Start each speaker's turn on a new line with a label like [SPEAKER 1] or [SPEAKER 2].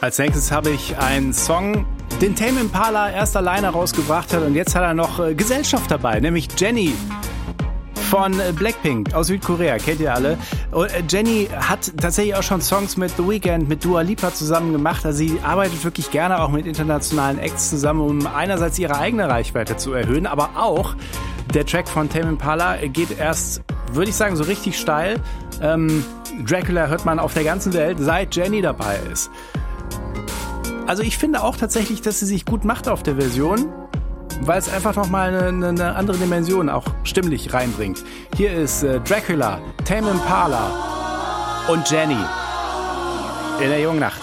[SPEAKER 1] Als nächstes habe ich einen Song, den Tame Impala erst alleine rausgebracht hat und jetzt hat er noch Gesellschaft dabei, nämlich Jennie von Blackpink aus Südkorea, kennt ihr alle. Und Jennie hat tatsächlich auch schon Songs mit The Weeknd, mit Dua Lipa zusammen gemacht. Also sie arbeitet wirklich gerne auch mit internationalen Acts zusammen, um einerseits ihre eigene Reichweite zu erhöhen, aber auch der Track von Tame Impala geht erst, würde ich sagen, so richtig steil. Dracula hört man auf der ganzen Welt, seit Jennie dabei ist. Also ich finde auch tatsächlich, dass sie sich gut macht auf der Version, weil es einfach nochmal eine andere Dimension auch stimmlich reinbringt. Hier ist Dracula, Tame Impala und Jennie in der jungen Nacht.